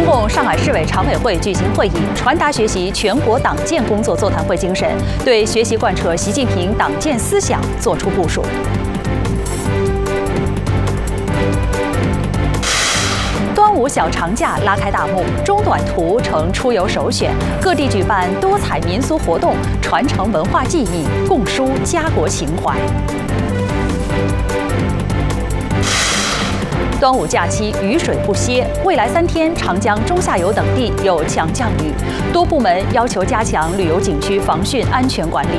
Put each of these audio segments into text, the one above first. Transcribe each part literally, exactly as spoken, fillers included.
共上海市委常委会举行会议，传达学习全国党建工作座谈会精神，对学习贯彻习近平党建思想作出部署。端午小长假拉开大幕，中短途成出游首选，各地举办多彩民俗活动，传承文化技艺，共抒家国情怀。端午假期雨水不歇，未来三天长江中下游等地有强降雨，多部门要求加强旅游景区防汛安全管理。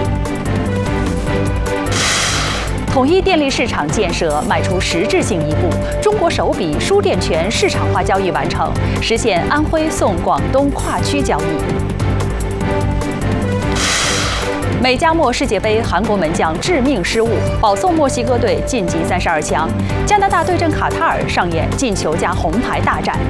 统一电力市场建设迈出实质性一步，中国首笔输电权市场化交易完成，实现安徽送广东跨区交易。美加墨世界杯，韩国门将致命失误，保送墨西哥队晋级三十二强。加拿大对阵卡塔尔，上演进球加红牌大战。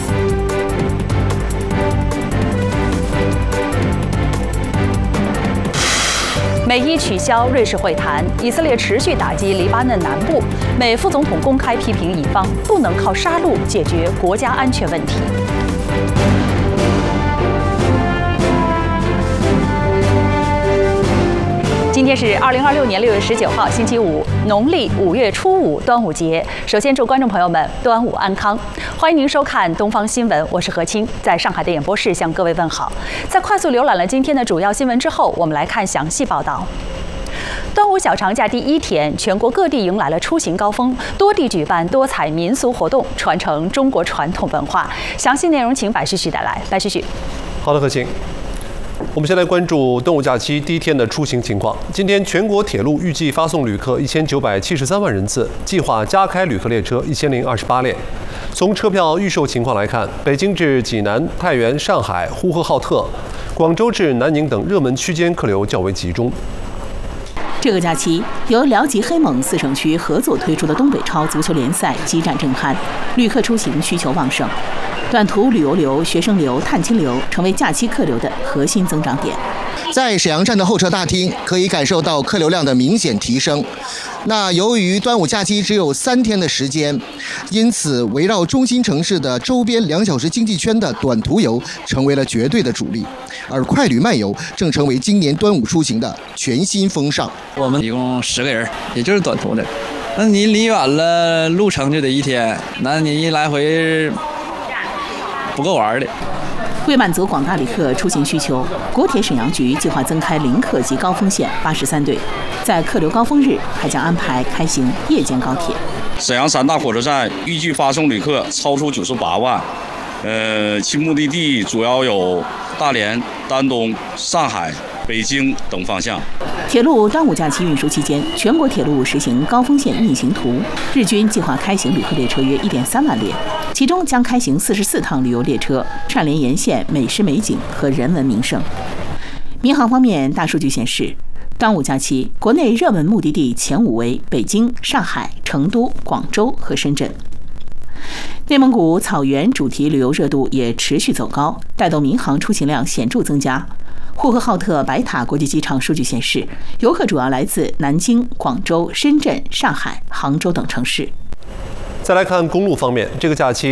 美伊取消瑞士会谈，以色列持续打击黎巴嫩南部。美副总统公开批评以方不能靠杀戮解决国家安全问题。今天是二零二六年六月十九号，星期五，农历五月初五，端午节。首先祝观众朋友们端午安康，欢迎您收看东方新闻，我是何清，在上海的演播室向各位问好。在快速浏览了今天的主要新闻之后，我们来看详细报道。端午小长假第一天，全国各地迎来了出行高峰，多地举办多彩民俗活动，传承中国传统文化。详细内容请白旭旭带来。白旭旭， 好的，何清。我们先来关注端午假期第一天的出行情况。今天全国铁路预计发送旅客一千九百七十三万人次，计划加开旅客列车一千零二十八列。从车票预售情况来看，北京至济南、太原、上海、呼和浩特、广州至南宁等热门区间客流较为集中。 这个假期，由辽吉、黑蒙四省区合作推出的东北超足球联赛激战震撼，旅客出行需求旺盛。短途旅游流、学生流、探亲流成为假期客流的核心增长点。 在沈阳站的候车大厅，可以感受到客流量的明显提升。那由于端午假期只有三天的时间，因此围绕中心城市的周边两小时经济圈的短途游成为了绝对的主力，而快旅慢游正成为今年端午出行的全新风尚。 我们一共十个人，也就是短途的。那你离远了，路程就得一天，那你一来回不够玩的。 为满足广大旅客出行需求，国铁沈阳局计划增开零客及高峰线八十三对，在客流高峰日还将安排开行夜间高铁。 沈阳三大火车站预计发送旅客超出九十八万，呃，其目的地主要有大连、丹东、上海、北京等方向。 铁路端午假期运输期间，全国铁路实行高峰线运行图，日均计划开行旅客列车约一点三万列，其中将开行四十四趟旅游列车，串联沿线美食美景和人文名胜。民航方面，大数据显示，端午假期国内热门目的地前五为北京、上海、成都、广州和深圳。内蒙古草原主题旅游热度也持续走高，带动民航出行量显著增加。呼和浩特白塔国际机场数据显示，游客主要来自南京、广州、深圳、上海、杭州等城市。 再来看公路方面，这个假期